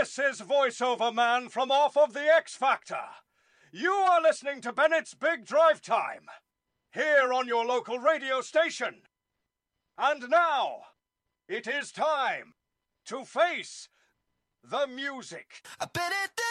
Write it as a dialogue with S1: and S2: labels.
S1: This is voiceover man from off of the X Factor. You are listening to Bennett's Big Drive Time, here on your local radio station. And now, it is time to face the music.